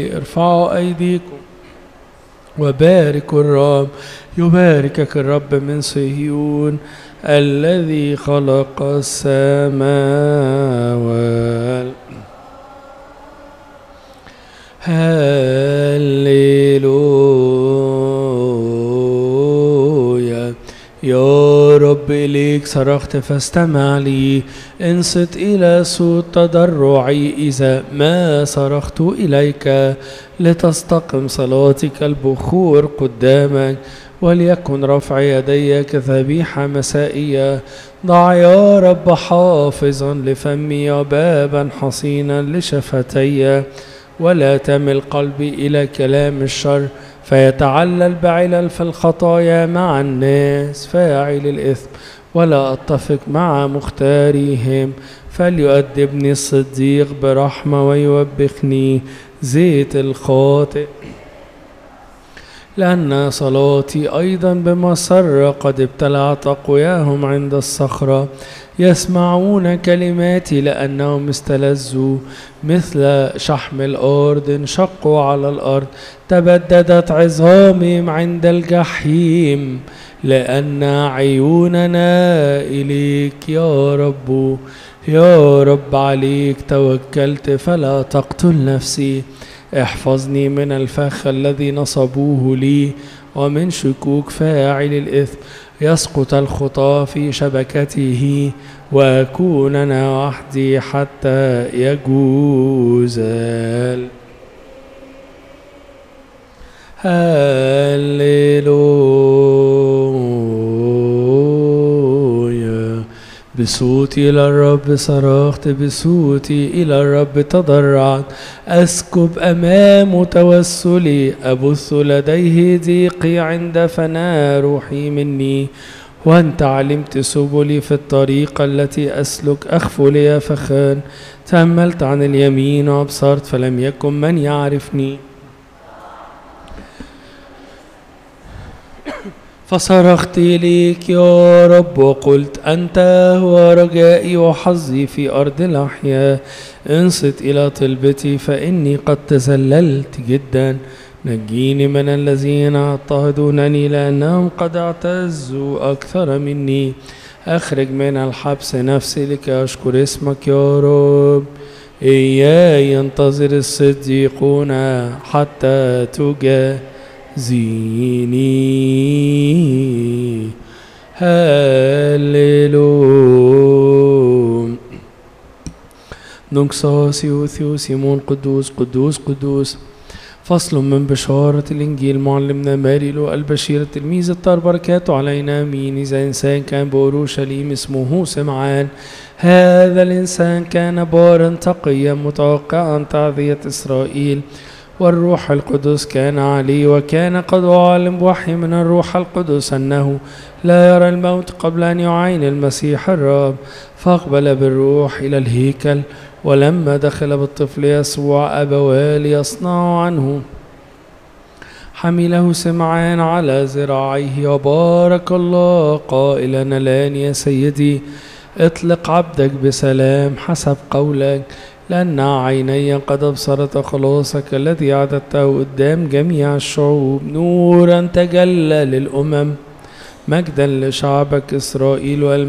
ارفعوا أيديكم وباركوا الرب. يباركك الرب من صهيون الذي خلق السماوات. هاليلويا. يا رب إليك صرخت فاستمع لي، انصت إلى صوت تضرعي إذا ما صرخت إليك، لتستقم صلاتي كالبخور قدامك، وليكن رفع يدي كذبيحة مسائية. ضع يا رب حافظا لفمي وبابا حصينا لشفتي، ولا تمل قلبي إلى كلام الشر، فيتعلل بعلل في الخطايا مع الناس فاعل الإثم، ولا أتفق مع مختاريهم. فليؤدبني الصديق برحمة ويوبخني زيت الخاطئ، لأن صلاتي أيضا بمسر قد ابتلعت أقوياهم عند الصخرة. يسمعون كلماتي لأنهم استلذوا مثل شحم الأرض، انشقوا على الأرض، تبددت عظامهم عند الجحيم، لأن عيوننا إليك يا رب. يا رب عليك توكلت فلا تقتل نفسي. احفظني من الفخ الذي نصبوه لي، ومن شكوك فاعل الإثم. يسقط الخطى في شبكته، وأكون أنا وحدي حتى يجوز. هاليلويا. بصوتي إلى الرب صرخت، بصوتي إلى الرب تضرعت. أسكب أمام توسلي، أبث لديه ضيقي عند فناء روحي مني. وأنت علمت سبلي في الطريق التي أسلك، أخفو لي فخان. تأملت عن اليمين وأبصرت فلم يكن من يعرفني. فصرخت إليك يا رب وقلت أنت هو رجائي وحظي في أرض الأحياء. انصت إلى طلبتي فإني قد تذللت جدا. نجيني من الذين يضطهدونني، لأنهم قد اعتزوا أكثر مني. أخرج من الحبس نفسي لكي أشكر اسمك يا رب. إياي ينتظر الصديقون حتى زيني. هاليلويا. نكساسيو ثيوسيمون قدوس قدوس قدوس. فصل من بشارة الإنجيل. معلمنا ماريلو البشير التلميذ الطار بركاته علينا آمين. إذا إنسان كان بأورشليم اسمه سمعان، هذا الإنسان كان بارا تقيا متوقعا تعذية إسرائيل، والروح القدس كان عليه، وكان قد أعلم بوحي من الروح القدس أنه لا يرى الموت قبل أن يعاين المسيح الرب. فأقبل بالروح إلى الهيكل، ولما دخل بالطفل يسوع أبواه ليصنعوا عنه، حمله سمعان على ذراعيه وبارك الله قائلا الآن يا سيدي اطلق عبدك بسلام حسب قولك، لأن عيني قد أبصرت خلاصك الذي أعددته قدام جميع الشعوب، نورا تجلى للأمم، مجدا لشعبك إسرائيل.